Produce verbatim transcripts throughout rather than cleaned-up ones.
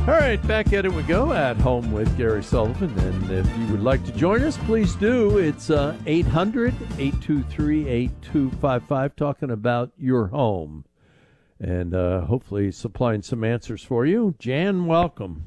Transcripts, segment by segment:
All right, back at it we go at home with Gary Sullivan. And if you would like to join us, please do. It's uh, eight hundred, eight two three, eight two five five, talking about your home. And uh, hopefully supplying some answers for you. Jan, welcome.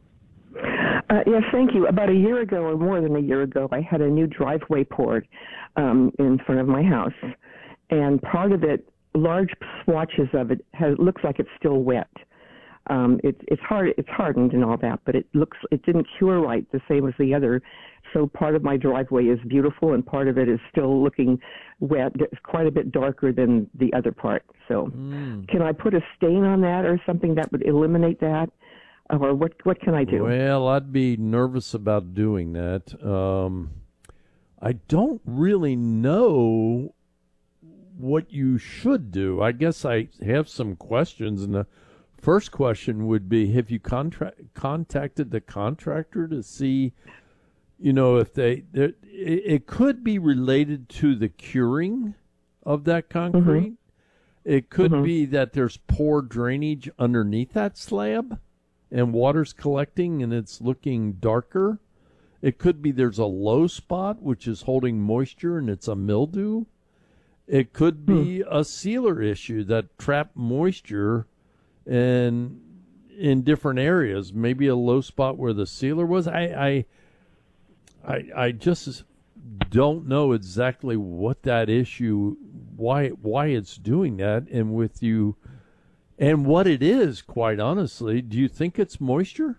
Uh, yes, thank you. About a year ago, or more than a year ago, I had a new driveway poured um, in front of my house. And part of it, large swatches of it, has, looks like it's still wet. Um, it, it's hard. It's hardened and all that, but it looks. It didn't cure right the same as the other. So part of my driveway is beautiful, and part of it is still looking wet. It's quite a bit darker than the other part. So, mm. Can I put a stain on that or something that would eliminate that, or what? What can I do? Well, I'd be nervous about doing that. Um, I don't really know what you should do. I guess I have some questions, and the first question would be, have you contra- contacted the contractor to see, you know, if they, it, it could be related to the curing of that concrete. Mm-hmm. It could mm-hmm. be that there's poor drainage underneath that slab and water's collecting and it's looking darker. It could be there's a low spot which is holding moisture and it's a mildew. It could be hmm. a sealer issue that trapped moisture and in different areas, maybe a low spot where the sealer was. I, I, I, I just don't know exactly what that issue, why, why it's doing that, and with you, and what it is. Quite honestly, do you think it's moisture?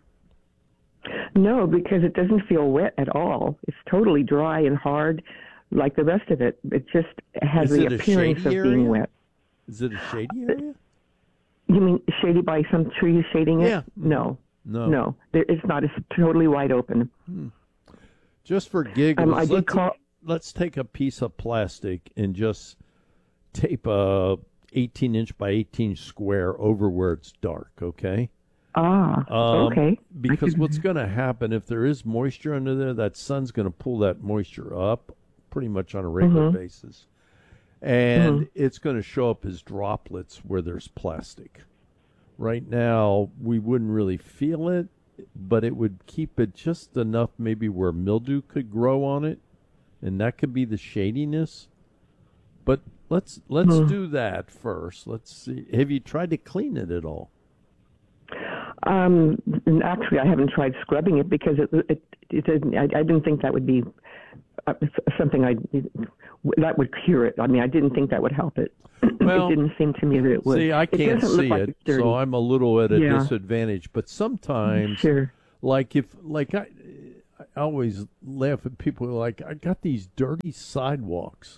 No, because it doesn't feel wet at all. It's totally dry and hard, like the rest of it. It just has is the it appearance of area? being wet. Is it a shady area? You mean shady by some trees shading it? Yeah. No. No. No. There, it's not. It's totally wide open. Hmm. Just for giggles, um, I did let's, call... let's take a piece of plastic and just tape a eighteen inch by eighteen square over where it's dark, okay? Ah, um, okay. Because what's going to happen, if there is moisture under there, that sun's going to pull that moisture up pretty much on a regular mm-hmm. basis. And mm-hmm. it's going to show up as droplets where there's plastic. Right now, we wouldn't really feel it, but it would keep it just enough maybe where mildew could grow on it, and that could be the shadiness. But let's let's mm-hmm. do that first. Let's see. Have you tried to clean it at all? Um, and actually, I haven't tried scrubbing it because it, it, it, it I, I didn't think that would be uh, something I that would cure it. I mean, I didn't think that would help it. Well, it didn't seem to me that it would. See, I can't it see like it, so I'm a little at a yeah. disadvantage. But sometimes, sure. like if like I, I always laugh at people who are like, I got these dirty sidewalks,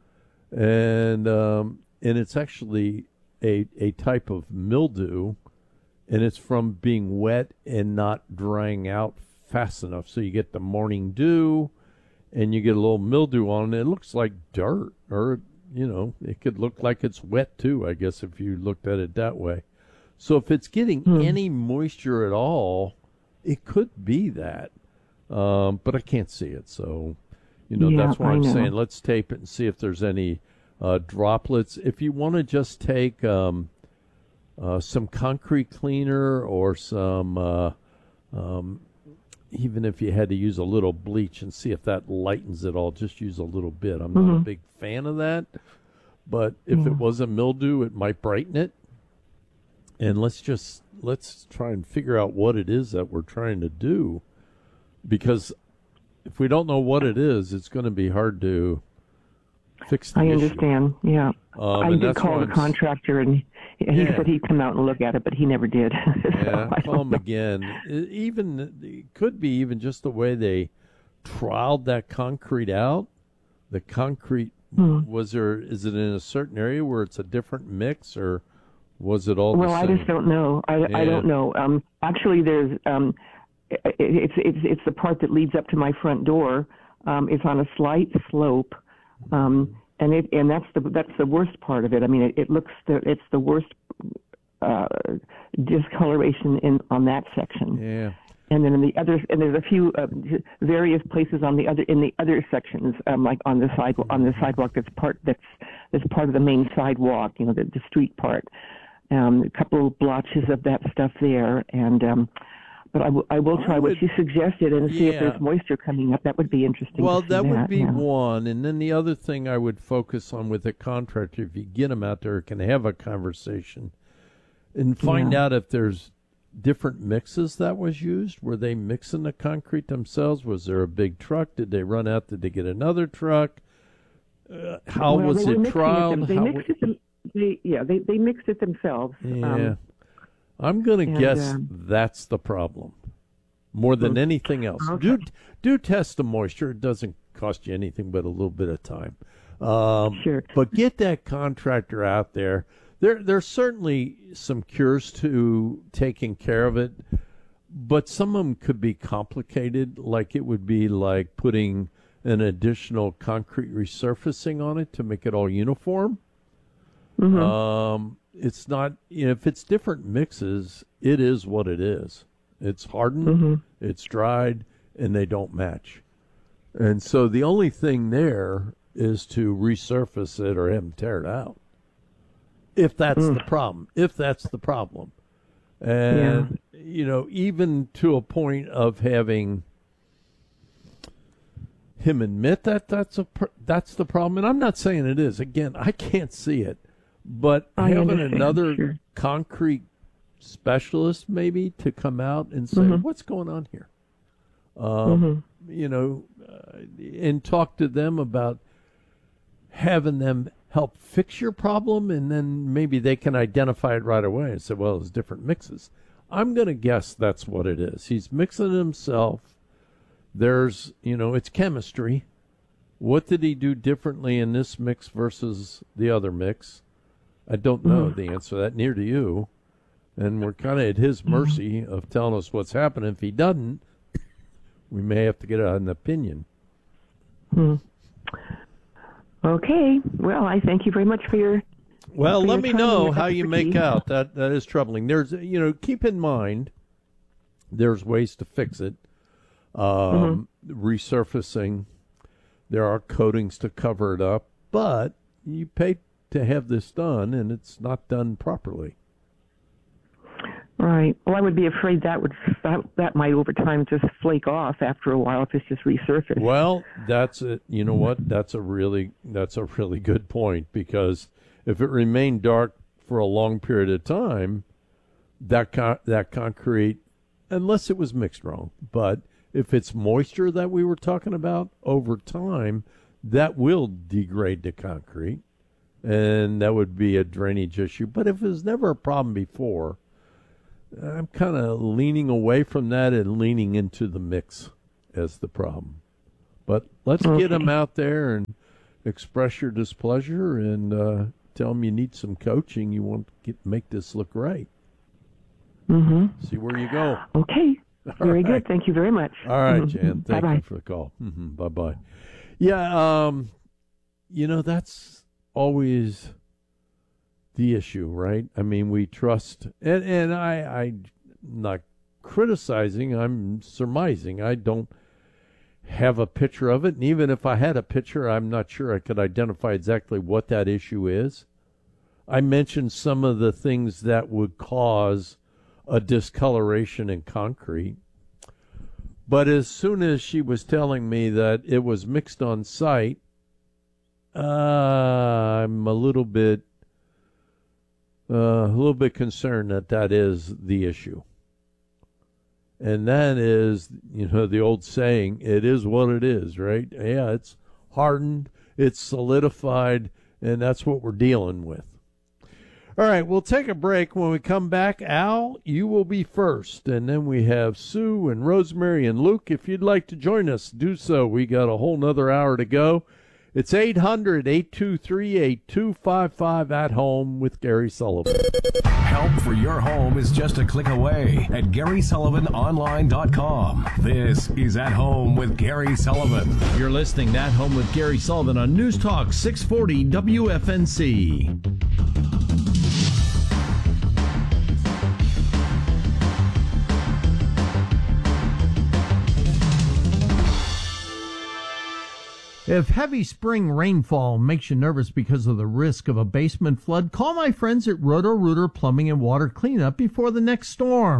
and um, and it's actually a a type of mildew. And it's from being wet and not drying out fast enough. So you get the morning dew and you get a little mildew on it. It looks like dirt, or, you know, it could look like it's wet too, I guess, if you looked at it that way. So if it's getting hmm. any moisture at all, it could be that. Um, but I can't see it. So, you know, yeah, that's why I I'm know. saying let's tape it and see if there's any uh, droplets. If you want to just take... Um, Uh, some concrete cleaner or some, uh, um, even if you had to use a little bleach and see if that lightens it all, just use a little bit. I'm mm-hmm. not a big fan of that, but if yeah. it was a mildew, it might brighten it. And let's just, let's try and figure out what it is that we're trying to do, because if we don't know what it is, it's going to be hard to fix the I issue. understand, yeah. Um, I did call the contractor, and he yeah. said he'd come out and look at it, but he never did. Yeah, so call him know. again. It even it could be even just the way they troweled that concrete out. The concrete, hmm. was there, is it in a certain area where it's a different mix, or was it all well, the same? Well, I just don't know. I, yeah. I don't know. Um, actually, there's um, it, it's it's it's the part that leads up to my front door. Um, it's on a slight slope. Um, And it and that's the that's the worst part of it. I mean, it, it looks the, it's the worst uh, discoloration in on that section. Yeah. And then in the other, and there's a few uh, various places on the other in the other sections, um, like on the side on the sidewalk that's part that's that's part of the main sidewalk. You know, the, the street part. Um, a couple of blotches of that stuff there, and um, but I, w- I will try I would, what you suggested and see yeah. if there's moisture coming up. That would be interesting. Well, to see that would that, be yeah. one. And then the other thing I would focus on with a contractor, if you get them out there, can have a conversation and find Yeah. out if there's different mixes that was used. Were they mixing the concrete themselves? Was there a big truck? Did they run out? Did they get another truck? Uh, how well, was they were it mixing trialed? It them. They How mixed it them, they, yeah, they, they mixed it themselves. Yeah. Um, I'm going to and, guess um, that's the problem more than anything else. Okay. Do do test the moisture. It doesn't cost you anything but a little bit of time. Um, Sure. But get that contractor out there. There, there's certainly some cures to taking care of it, but some of them could be complicated. Like it would be like putting an additional concrete resurfacing on it to make it all uniform. mhm. Um, it's not, you know, if it's different mixes, it is what it is. It's hardened, Mhm. it's dried, and they don't match. And so the only thing there is to resurface it or have them tear it out. If that's Mm. the problem. If that's the problem. And, you know, even to a point of having him admit that that's a pr- that's the problem. And I'm not saying it is. Again, I can't see it. But I having understand, another sure. concrete specialist maybe to come out and say, Mhm. what's going on here? Um, Mhm. You know, uh, and talk to them about having them help fix your problem, and then maybe they can identify it right away and say, well, it's different mixes. I'm going to guess that's what it is. He's mixing it himself. There's, you know, it's chemistry. What did he do differently in this mix versus the other mix? I don't know Mhm. the answer to that, near to you. And we're kind of at his mercy of telling us what's happening. If he doesn't, we may have to get an opinion. Hmm. Okay. Well, I thank you very much for your. Well, for let your me time and know your how you make expertise. out. That that is troubling. There's, you know, keep in mind, there's ways to fix it. Um, Resurfacing, there are coatings to cover it up, but you pay to have this done, and it's not done properly. Right. Well, I would be afraid that would that, that might over time just flake off after a while if it's just resurfaced. Well, that's it. You know what? That's a really that's a really good point, because if it remained dark for a long period of time, that con- that concrete, unless it was mixed wrong, but if it's moisture that we were talking about over time, that will degrade the concrete, and that would be a drainage issue. But if it was never a problem before, I'm kind of leaning away from that and leaning into the mix as the problem. But let's Okay. get them out there and express your displeasure and uh, tell them you need some coaching. You want to get, make this look right. Mm-hmm. See where you go. Okay. Very right. good. Thank you very much. All right, Mhm. Jan. Thank Bye-bye. you for the call. Mm-hmm. Bye-bye. Yeah, um, you know, that's always the issue, right? I mean, we trust, and, and I, I'm not criticizing, I'm surmising. I don't have a picture of it, and even if I had a picture, I'm not sure I could identify exactly what that issue is. I mentioned some of the things that would cause a discoloration in concrete, but as soon as she was telling me that it was mixed on site, uh, I'm a little bit Uh, a little bit concerned that that is the issue. And that is, you know, the old saying, it is what it is, right? Yeah, it's hardened, it's solidified, and that's what we're dealing with. All right, we'll take a break. When we come back, Al, you will be first. And then we have Sue and Rosemary and Luke. If you'd like to join us, do so. We got a whole nother hour to go. It's eight hundred, eight two three, eight two five five at home with Gary Sullivan. Help for your home is just a click away at Gary Sullivan Online dot com. This is At Home with Gary Sullivan. You're listening to At Home with Gary Sullivan on News Talk six forty W F N C. If heavy spring rainfall makes you nervous because of the risk of a basement flood, call my friends at Roto-Rooter Plumbing and Water Cleanup before the next storm.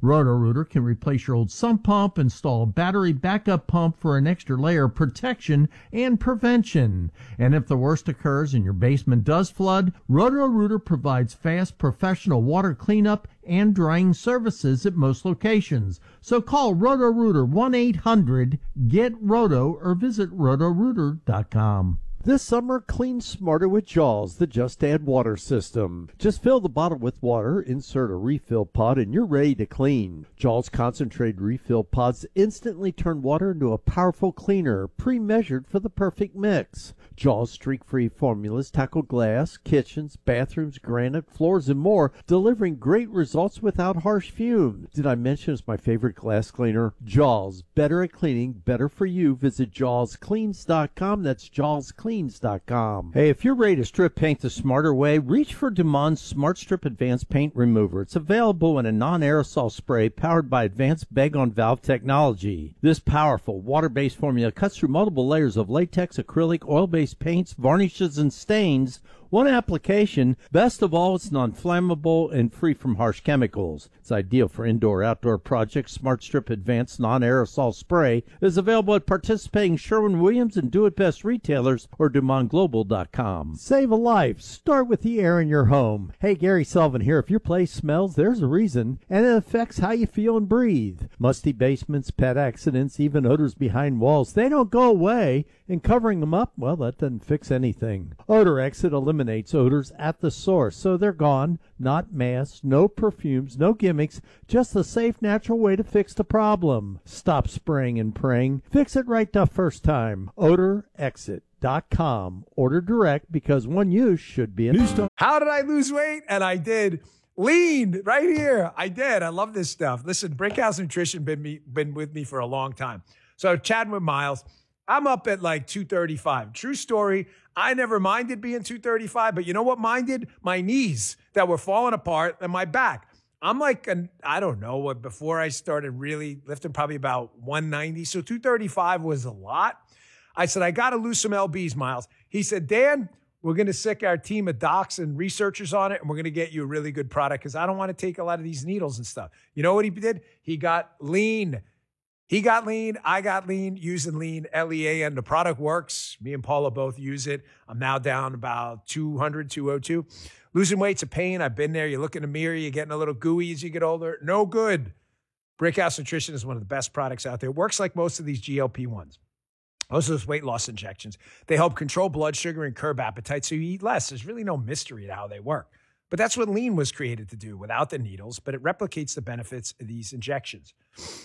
Roto-Rooter can replace your old sump pump, install a battery backup pump for an extra layer of protection and prevention. And if the worst occurs and your basement does flood, Roto-Rooter provides fast professional water cleanup and drying services at most locations. So call Roto-Rooter one eight hundred get roto or visit roto rooter dot com. This summer, clean smarter with Jaws, the Just Add Water system. Just fill the bottle with water, insert a refill pod, and you're ready to clean. Jaws concentrated refill pods instantly turn water into a powerful cleaner, pre-measured for the perfect mix. Jaws streak-free formulas tackle glass, kitchens, bathrooms, granite, floors, and more, delivering great results without harsh fumes. Did I mention it's my favorite glass cleaner? Jaws, better at cleaning, better for you. Visit jaws cleans dot com. That's jaws cleans dot com. Hey, if you're ready to strip paint the smarter way, reach for Demond's Smart Strip Advanced Paint Remover. It's available in a non-aerosol spray powered by advanced bag-on-valve technology. This powerful water-based formula cuts through multiple layers of latex, acrylic, oil-based paints, varnishes, and stains. One application. Best of all, it's non-flammable and free from harsh chemicals. It's ideal for indoor-outdoor projects. Smart Strip Advanced Non-Aerosol Spray is available at participating Sherwin-Williams and Do It Best retailers or Demond Global dot com. Save a life. Start with the air in your home. Hey, Gary Sullivan here. If your place smells, there's a reason, and it affects how you feel and breathe. Musty basements, pet accidents, even odors behind walls, they don't go away, and covering them up, well, that doesn't fix anything. Odor Exit eliminates odors at the source, so they're gone. Not masks, no perfumes, no gimmicks, just a safe, natural way to fix the problem. Stop spraying and praying. Fix it right the first time. odor exit dot com. Order direct because one use should be enough. How did I lose weight? And I did. Lean right here. I did. I love this stuff. Listen, Brickhouse Nutrition been me been with me for a long time. So chatting with Miles, I'm up at like two thirty-five. True story. I never minded being two thirty-five, but you know what minded? My knees that were falling apart and my back. I'm like, an, I don't know what, before I started really lifting, probably about one ninety. So two thirty-five was a lot. I said, I got to lose some L Bs, Miles. He said, Dan, we're going to sick our team of docs and researchers on it, and we're going to get you a really good product because I don't want to take a lot of these needles and stuff. You know what he did? He got lean. He got lean. I got lean using lean, L E A N. The product works. Me and Paula both use it. I'm now down about two hundred, two oh two. Losing weight's a pain. I've been there. You look in the mirror, you're getting a little gooey as you get older. No good. Brickhouse Nutrition is one of the best products out there. It works like most of these G L P ones. Most of those weight loss injections. They help control blood sugar and curb appetite so you eat less. There's really no mystery to how they work. But that's what lean was created to do without the needles, but it replicates the benefits of these injections.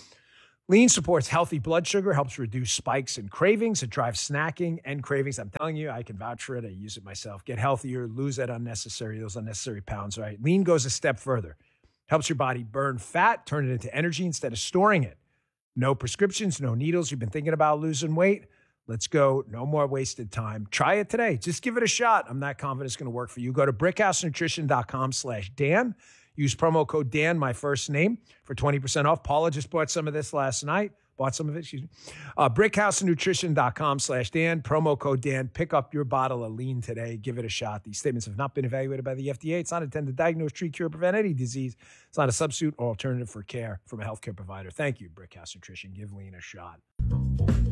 Lean supports healthy blood sugar, helps reduce spikes and cravings. It drives snacking and cravings. I'm telling you, I can vouch for it. I use it myself. Get healthier, lose that unnecessary, those unnecessary pounds, right? Lean goes a step further. Helps your body burn fat, turn it into energy instead of storing it. No prescriptions, no needles. You've been thinking about losing weight? Let's go. No more wasted time. Try it today. Just give it a shot. I'm not confident it's going to work for you. Go to brickhouse nutrition dot com slash Dan. Use promo code Dan, my first name, for twenty percent off. Paula just bought some of this last night. Bought some of it, excuse me. Uh, brickhouse nutrition dot com slash Dan. Promo code Dan. Pick up your bottle of lean today. Give it a shot. These statements have not been evaluated by the F D A. It's not intended to diagnose, treat, cure, prevent any disease. It's not a substitute or alternative for care from a healthcare provider. Thank you, Brickhouse Nutrition. Give lean a shot.